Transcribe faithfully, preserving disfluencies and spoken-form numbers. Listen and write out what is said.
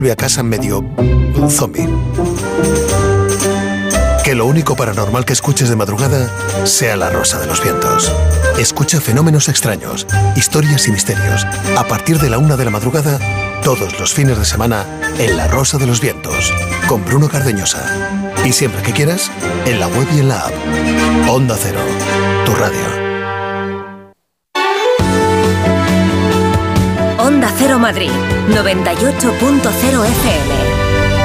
a casa medio zombie. Que lo único paranormal que escuches de madrugada sea La Rosa de los Vientos. Escucha fenómenos extraños, historias y misterios. A partir de la una de la madrugada, todos los fines de semana, en La Rosa de los Vientos, con Bruno Cardeñosa. Y siempre que quieras, en la web y en la app. Onda Cero, tu radio. Onda Cero Madrid, noventa y ocho punto cero F M.